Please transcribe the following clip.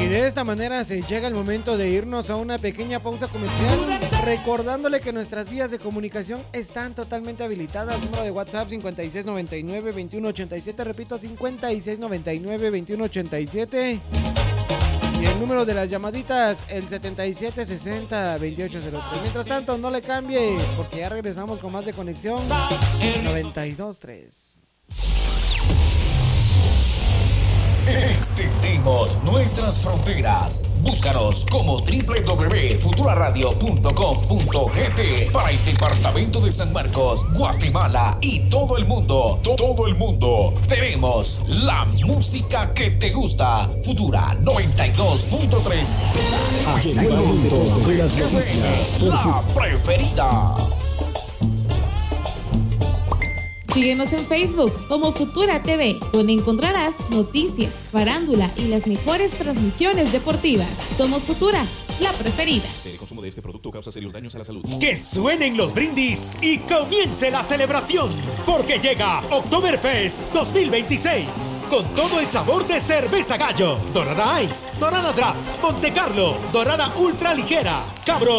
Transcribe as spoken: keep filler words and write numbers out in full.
de esta manera se llega el momento de irnos a una pequeña pausa comercial, recordándole que nuestras vías de comunicación están totalmente habilitadas. Número de WhatsApp cincuenta y seis noventa y nueve, veintiuno ochenta y siete, repito, cincuenta y seis noventa y nueve, veintiuno ochenta y siete. Y el número de las llamaditas, el setenta y siete sesenta, veintiocho cero tres. Mientras tanto, no le cambie, porque ya regresamos con más de Conexión noventa y dos tres. Extendemos nuestras fronteras. Búscanos como doble u doble u doble u punto futura radio punto com punto g t para el departamento de San Marcos, Guatemala y todo el mundo. Todo el mundo. Tenemos la música que te gusta. Futura noventa y dos punto tres. Llegó el momento de las noticias. La preferida. Síguenos en Facebook como Futura T V, donde encontrarás noticias, farándula y las mejores transmisiones deportivas. Somos Futura, la preferida. El consumo de este producto causa serios daños a la salud. Que suenen los brindis y comience la celebración, porque llega Oktoberfest dos mil veintiséis con todo el sabor de cerveza Gallo, Dorada Ice, Dorada Draft, Monte Carlo, Dorada Ultra Ligera, Cabro